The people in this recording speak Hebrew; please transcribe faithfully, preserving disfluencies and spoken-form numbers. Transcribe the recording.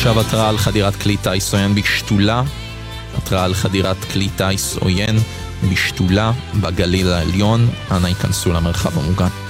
עכשיו התראה על חדירת כלי טייס עוין בשתולה, התראה על חדירת כלי טייס עוין בשתולה בגליל העליון, אנא ייכנסו למרחב המוגן.